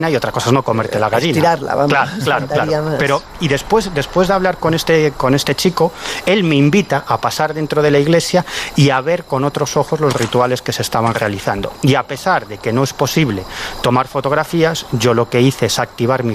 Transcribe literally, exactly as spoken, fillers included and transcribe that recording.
y otra cosa es no comerte la gallina. Estirarla, vamos. Claro, claro, claro. Pero, y después, después de hablar con este, con este chico, él me invita a pasar dentro de la iglesia y a ver con otros ojos los rituales que se estaban realizando. Y a pesar de que no es posible tomar fotografías, yo lo que hice es activar mi